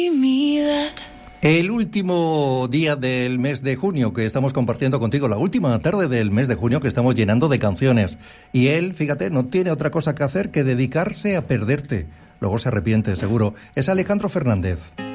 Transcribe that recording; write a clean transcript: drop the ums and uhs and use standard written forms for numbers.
El último día del mes de junio que estamos compartiendo contigo, la última tarde del mes de junio que estamos llenando de canciones. Y él, fíjate, no tiene otra cosa que hacer que dedicarse a perderte. Luego se arrepiente, seguro. Es Alejandro Fernández.